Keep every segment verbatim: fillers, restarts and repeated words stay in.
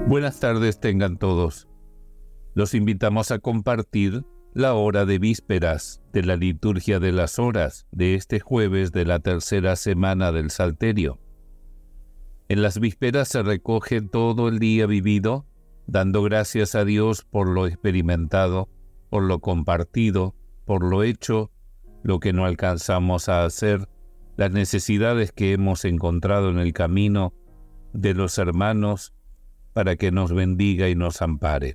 Buenas tardes tengan todos. Los invitamos a compartir la hora de vísperas de la liturgia de las horas de este jueves de la tercera semana del Salterio. En las vísperas se recoge todo el día vivido, dando gracias a Dios por lo experimentado, por lo compartido, por lo hecho, lo que no alcanzamos a hacer, las necesidades que hemos encontrado en el camino de los hermanos, para que nos bendiga y nos ampare.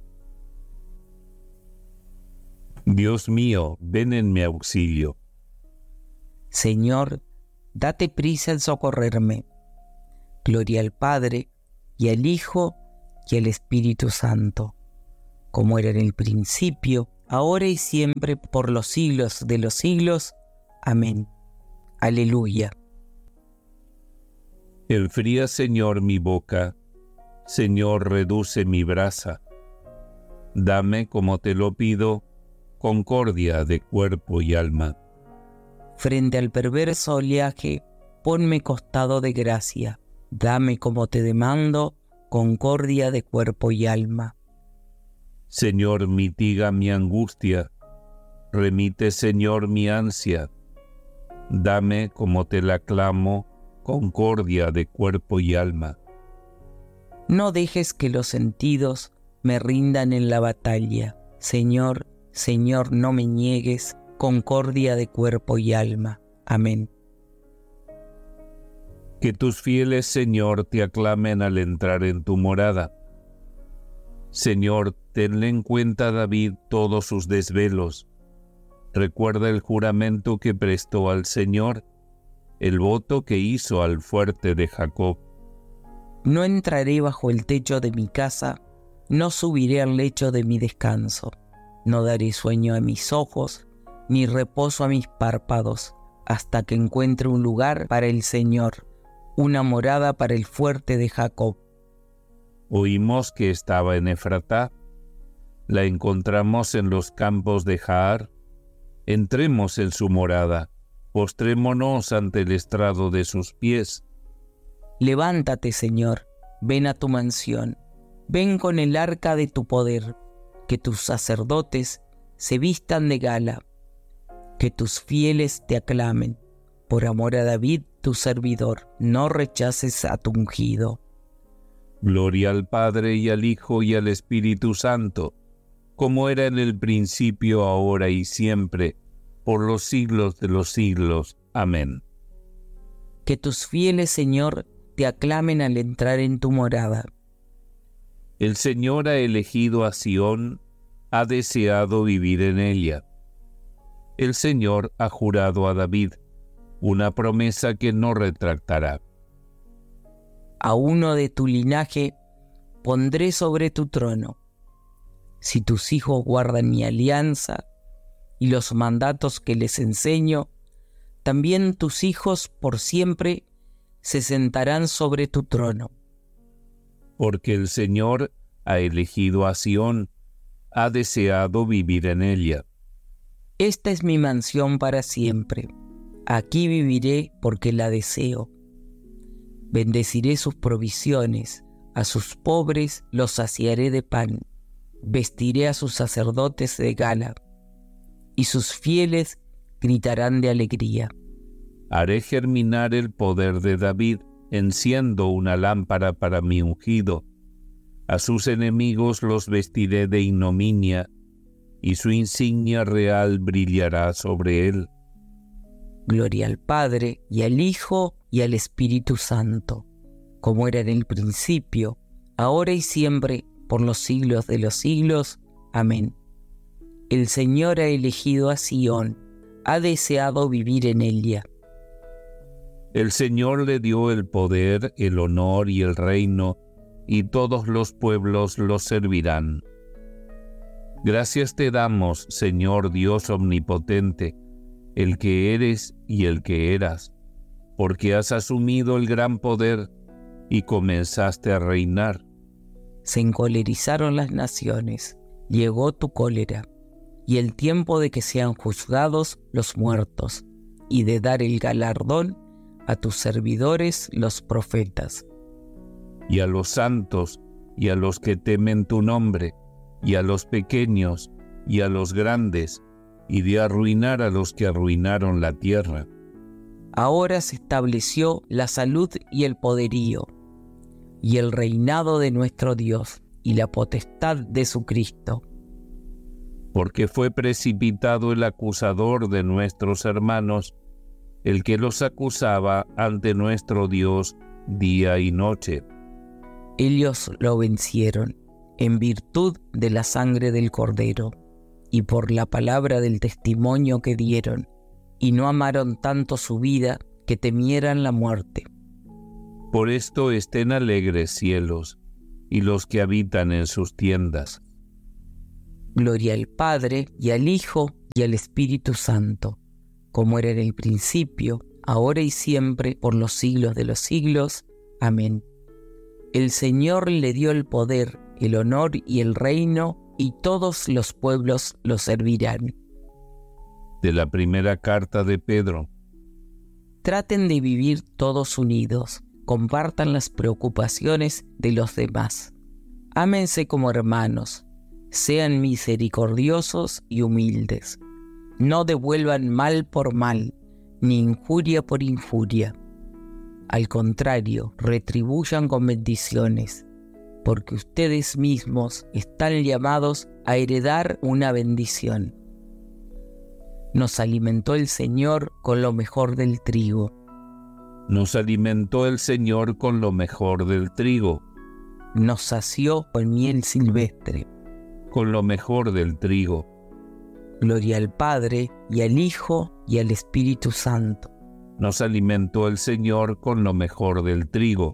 Dios mío, ven en mi auxilio. Señor, date prisa en socorrerme. Gloria al Padre, y al Hijo, y al Espíritu Santo, como era en el principio, ahora y siempre, por los siglos de los siglos. Amén. Aleluya. Enfría, Señor, mi boca. Señor, reduce mi brasa. Dame, como te lo pido, concordia de cuerpo y alma. Frente al perverso oleaje, ponme costado de gracia. Dame, como te demando, concordia de cuerpo y alma. Señor, mitiga mi angustia. Remite, Señor, mi ansia. Dame, como te la clamo, concordia de cuerpo y alma. No dejes que los sentidos me rindan en la batalla. Señor, Señor, no me niegues concordia de cuerpo y alma. Amén. Que tus fieles, Señor, te aclamen al entrar en tu morada. Señor, tenle en cuenta David todos sus desvelos. Recuerda el juramento que prestó al Señor, el voto que hizo al fuerte de Jacob. No entraré bajo el techo de mi casa, no subiré al lecho de mi descanso. No daré sueño a mis ojos, ni reposo a mis párpados, hasta que encuentre un lugar para el Señor, una morada para el fuerte de Jacob. Oímos que estaba en Efratá, la encontramos en los campos de Jaar. Entremos en su morada, postrémonos ante el estrado de sus pies. Levántate, Señor, ven a tu mansión, ven con el arca de tu poder, que tus sacerdotes se vistan de gala, que tus fieles te aclamen. Por amor a David, tu servidor, no rechaces a tu ungido. Gloria al Padre y al Hijo y al Espíritu Santo, como era en el principio, ahora y siempre, por los siglos de los siglos. Amén. Que tus fieles, Señor, te aclamen al entrar en tu morada. El Señor ha elegido a Sión, ha deseado vivir en ella. El Señor ha jurado a David una promesa que no retractará. A uno de tu linaje pondré sobre tu trono. Si tus hijos guardan mi alianza y los mandatos que les enseño, también tus hijos por siempre se sentarán sobre tu trono. Porque el Señor ha elegido a Sión, ha deseado vivir en ella. Esta es mi mansión para siempre. Aquí viviré porque la deseo. Bendeciré sus provisiones, a sus pobres los saciaré de pan. Vestiré a sus sacerdotes de gala, y sus fieles gritarán de alegría. Haré germinar el poder de David, enciendo una lámpara para mi ungido. A sus enemigos los vestiré de ignominia, y su insignia real brillará sobre él. Gloria al Padre, y al Hijo, y al Espíritu Santo, como era en el principio, ahora y siempre, por los siglos de los siglos. Amén. El Señor ha elegido a Sión, ha deseado vivir en ella. El Señor le dio el poder, el honor y el reino, y todos los pueblos lo servirán. Gracias te damos, Señor Dios omnipotente, el que eres y el que eras, porque has asumido el gran poder y comenzaste a reinar. Se encolerizaron las naciones, llegó tu cólera, y el tiempo de que sean juzgados los muertos, y de dar el galardón a tus servidores los profetas. Y a los santos y a los que temen tu nombre, y a los pequeños, y a los grandes, y de arruinar a los que arruinaron la tierra. Ahora se estableció la salud y el poderío, y el reinado de nuestro Dios, y la potestad de su Cristo. Porque fue precipitado el acusador de nuestros hermanos, el que los acusaba ante nuestro Dios día y noche. Ellos lo vencieron en virtud de la sangre del Cordero y por la palabra del testimonio que dieron, y no amaron tanto su vida que temieran la muerte. Por esto estén alegres cielos, y los que habitan en sus tiendas. Gloria al Padre, y al Hijo, y al Espíritu Santo, como era en el principio, ahora y siempre, por los siglos de los siglos. Amén. El Señor le dio el poder, el honor y el reino, y todos los pueblos lo servirán. De la primera carta de Pedro. Traten de vivir todos unidos, compartan las preocupaciones de los demás. Ámense como hermanos, sean misericordiosos y humildes. No devuelvan mal por mal, ni injuria por injuria. Al contrario, retribuyan con bendiciones, porque ustedes mismos están llamados a heredar una bendición. Nos alimentó el Señor con lo mejor del trigo. Nos alimentó el Señor con lo mejor del trigo. Nos sació con miel silvestre. Con lo mejor del trigo. Gloria al Padre, y al Hijo, y al Espíritu Santo. Nos alimentó el Señor con lo mejor del trigo.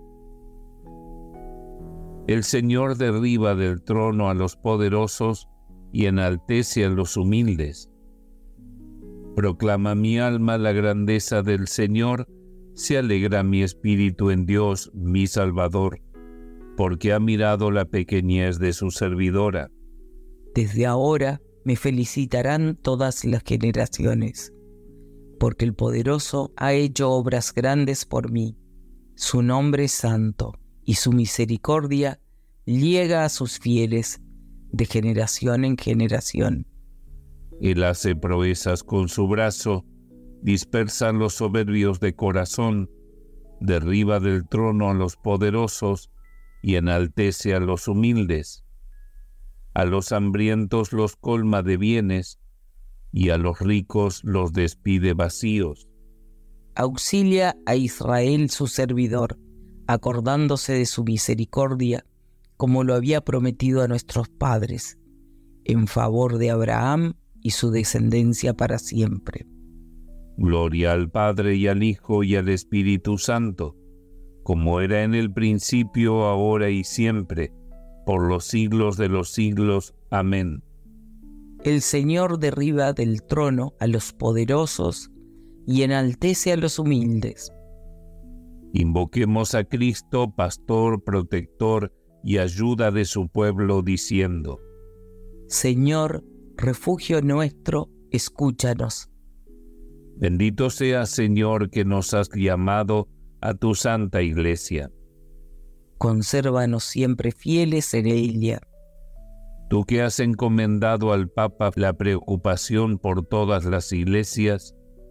El Señor derriba del trono a los poderosos y enaltece a los humildes. Proclama mi alma la grandeza del Señor, se alegra mi espíritu en Dios, mi Salvador, porque ha mirado la pequeñez de su servidora. Desde ahora me felicitarán todas las generaciones, porque el Poderoso ha hecho obras grandes por mí. Su nombre es santo, y su misericordia llega a sus fieles de generación en generación. Él hace proezas con su brazo, dispersa a los soberbios de corazón, derriba del trono a los poderosos y enaltece a los humildes. A los hambrientos los colma de bienes, y a los ricos los despide vacíos. Auxilia a Israel su servidor, acordándose de su misericordia, como lo había prometido a nuestros padres, en favor de Abraham y su descendencia para siempre. Gloria al Padre y al Hijo y al Espíritu Santo, como era en el principio, ahora y siempre, por los siglos de los siglos. Amén. El Señor derriba del trono a los poderosos y enaltece a los humildes. Invoquemos a Cristo, pastor, protector y ayuda de su pueblo, diciendo: Señor, refugio nuestro, escúchanos. Bendito seas, Señor, que nos has llamado a tu santa iglesia. Consérvanos siempre fieles en ella. Tú que has encomendado al Papa la preocupación por todas las iglesias,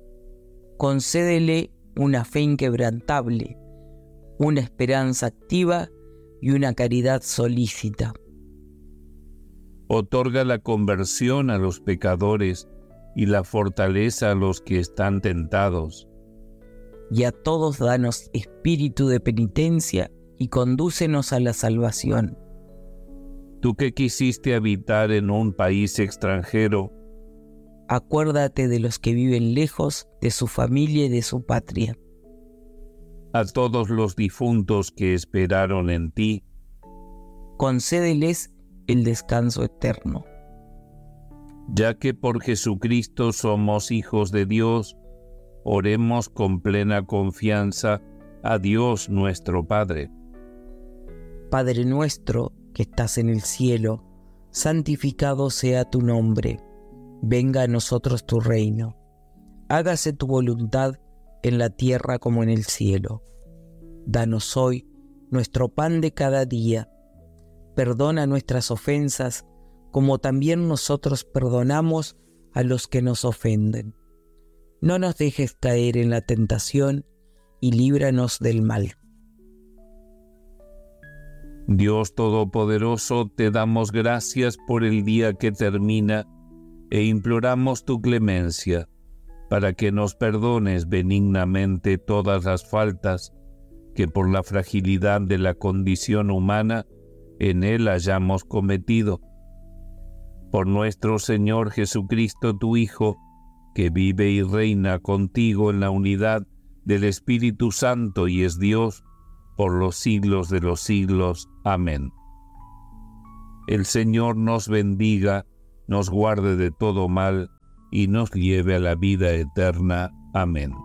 concédele una fe inquebrantable, una esperanza activa y una caridad solícita. Otorga la conversión a los pecadores y la fortaleza a los que están tentados. Y a todos danos espíritu de penitencia y condúcenos a la salvación. Tú que quisiste habitar en un país extranjero, acuérdate de los que viven lejos de su familia y de su patria. A todos los difuntos que esperaron en ti, concédeles el descanso eterno. Ya que por Jesucristo somos hijos de Dios, oremos con plena confianza a Dios nuestro Padre. Padre nuestro que estás en el cielo, santificado sea tu nombre. Venga a nosotros tu reino. Hágase tu voluntad en la tierra como en el cielo. Danos hoy nuestro pan de cada día. perdona nuestras ofensas, como también nosotros perdonamos a los que nos ofenden. No nos dejes caer en la tentación y líbranos del mal. Dios Todopoderoso, te damos gracias por el día que termina e imploramos tu clemencia para que nos perdones benignamente todas las faltas que por la fragilidad de la condición humana en él hayamos cometido. Por nuestro Señor Jesucristo, tu Hijo, que vive y reina contigo en la unidad del Espíritu Santo y es Dios por los siglos de los siglos. Amén. El Señor nos bendiga, nos guarde de todo mal y nos lleve a la vida eterna. Amén.